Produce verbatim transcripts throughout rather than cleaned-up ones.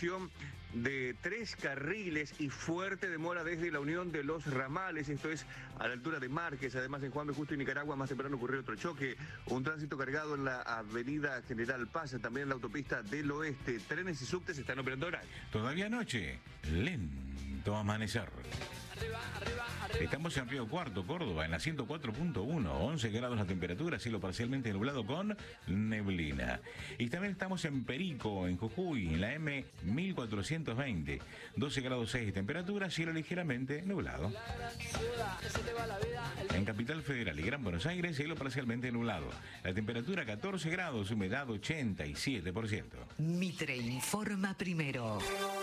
construcción de tres carriles y fuerte demora desde la unión de los ramales, esto es a la altura de Márquez. Además, en Juan B. Justo y Nicaragua más temprano ocurrió otro choque, un tránsito cargado en la avenida General Paz, también en la autopista del Oeste. Trenes y subtes están operando horario. Todavía anoche, lento amanecer. Arriba, arriba, arriba. Estamos en Río Cuarto, Córdoba, en la ciento cuatro punto uno, once grados la temperatura, cielo parcialmente nublado con neblina. Y también estamos en Perico, en Jujuy, en la M mil cuatrocientos veinte, doce grados seis de temperatura, cielo ligeramente nublado. En Capital Federal y Gran Buenos Aires, cielo parcialmente nublado. La temperatura catorce grados, humedad ochenta y siete por ciento. Mitre informa primero.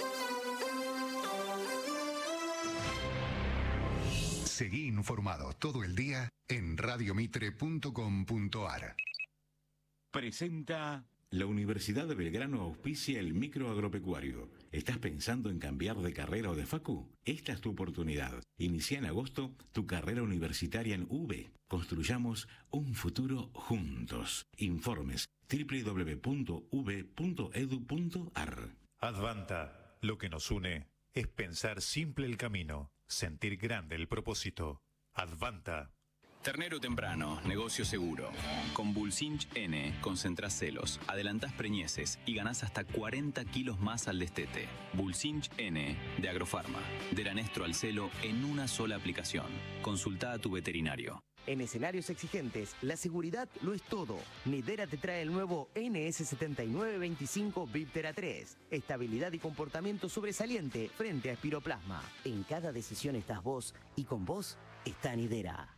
Seguí informado todo el día en radio mitre punto com punto ar. Presenta... La Universidad de Belgrano auspicia el microagropecuario. ¿Estás pensando en cambiar de carrera o de facu? Esta es tu oportunidad. Inicia en agosto tu carrera universitaria en U B. Construyamos un futuro juntos. Informes doble u doble u doble u punto u b punto e d u punto ar. Advanta, lo que nos une es pensar simple el camino, sentir grande el propósito. Advanta. Ternero temprano, negocio seguro. Con Bulsinch N concentrás celos, adelantás preñeces y ganás hasta cuarenta kilos más al destete. Bulsinch N de Agrofarma. De Lanestro al celo en una sola aplicación. Consulta a tu veterinario. En escenarios exigentes, la seguridad lo es todo. Nidera te trae el nuevo N S setenta y nueve veinticinco Viptera tres. Estabilidad y comportamiento sobresaliente frente a espiroplasma. En cada decisión estás vos y con vos está Nidera.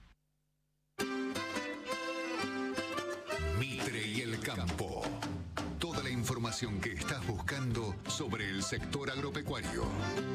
Mitre y el campo. Toda la información que estás buscando sobre el sector agropecuario.